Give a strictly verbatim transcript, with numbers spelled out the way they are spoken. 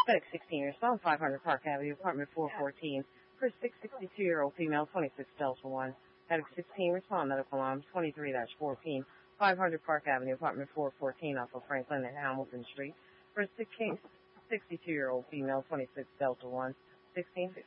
FedEx sixteen, respond five hundred Park Avenue, apartment four fourteen. For a six sixty-two-year-old female, twenty-six Delta one. FedEx sixteen, respond medical alarm twenty-three fourteen. five hundred Park Avenue, apartment four fourteen off of Franklin and Hamilton Street. For a sixty-two-year-old female, twenty-six Delta one. sixteen